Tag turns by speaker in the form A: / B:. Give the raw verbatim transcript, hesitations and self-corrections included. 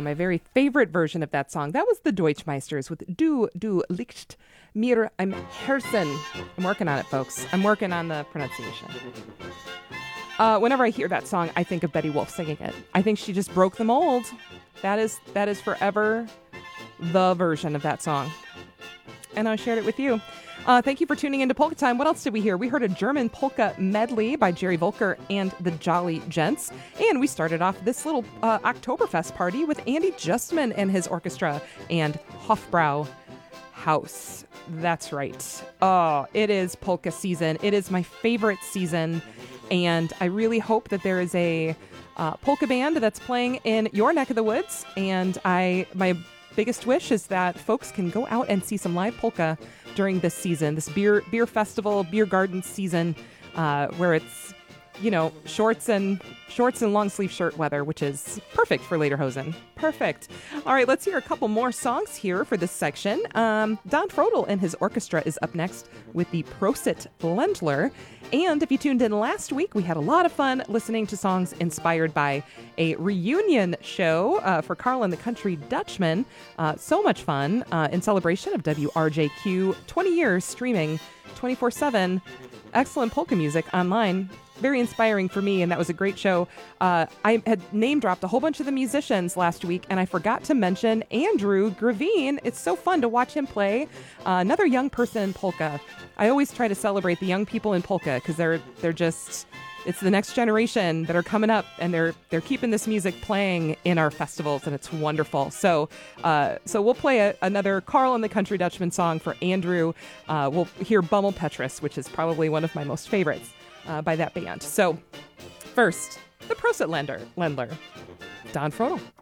A: my very favorite version of that song. That was the Deutschmeisters with Du, Du liegst mir am Herzen. I'm working on it, folks. I'm working on the pronunciation. Uh, whenever I hear that song, I think of Betty Wolf singing it. I think she just broke the mold. That is that is forever the version of that song. And I shared it with you. Uh, thank you for tuning into Polka Time. What else did we hear? We heard a German polka medley by Jerry Volker and the Jolly Gents. And we started off this little uh, Oktoberfest party with Andy Justman and his orchestra and Hofbrau House. That's right. Oh, it is polka season. It is my favorite season. And I really hope that there is a uh, polka band that's playing in your neck of the woods. And I, my biggest wish is that folks can go out and see some live polka during this season, this beer beer festival, beer garden season, uh, where it's, you know, shorts and shorts and long sleeve shirt weather, which is perfect for lederhosen. Perfect. All right, let's hear a couple more songs here for this section. Um, Don Frodel and his orchestra is up next with the Prosit Ländler. And if you tuned in last week, we had a lot of fun listening to songs inspired by a reunion show uh, for Carl and the Country Dutchman. Uh, so much fun uh, in celebration of W R J Q, twenty years streaming twenty-four seven. Excellent polka music online. Very inspiring for me, and that was a great show. Uh, I had name dropped a whole bunch of the musicians last week, and I forgot to mention Andrew Gravine. It's so fun to watch him play. Uh, another young person in polka. I always try to celebrate the young people in polka because they're they're just it's the next generation that are coming up, and they're they're keeping this music playing in our festivals, and it's wonderful. So uh, so we'll play a, another Carl and the Country Dutchman song for Andrew. Uh, we'll hear Bummel Petrus, which is probably one of my most favorites. Uh, by that band. So, first, the Prosit Ländler, Ländler, Don Frodel.